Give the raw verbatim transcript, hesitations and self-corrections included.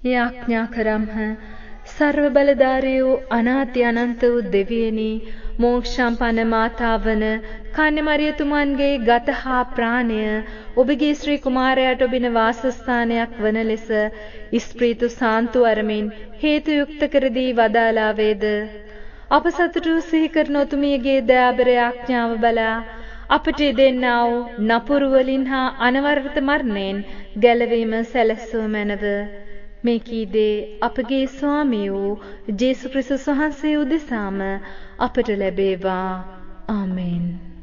යාඥා කරම්හ. සර්ව බලධාරී වූ අනාති අනන්ත වූ දෙවියනි, මෝක්ෂම්පන්න මාතාවන කන්‍යමරියතුමන්ගේ ගත හා ප්‍රාණය ඔබගේ ශ්‍රී කුමාරයාට ඔබින වාසස්ථානයක් වන ලෙස ඉස්ප්‍රීතු සාන්තු අරමින් හේතු යුක්ත කර දී වදාලා වේද. අප සතුටු සිහි කරන ඔතුමියගේ දයාබර යාඥාව බලා අපට දෙන්නා වූ නපුරු වලින් හා අනවරත මරණයෙන් ගැලවීම සැලසුව මැනව. මේ කීදේ අපගේ ස්වාමී වූ ජේසුස් ක්‍රිස්තුස් වහන්සේ උදෙසාම අපට ලැබේවා. ආමේන්.